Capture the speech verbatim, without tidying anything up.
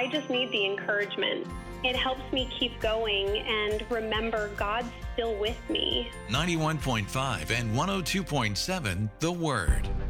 I just need the encouragement. It helps me keep going and remember God's still with me. ninety-one point five and one oh two point seven The Word.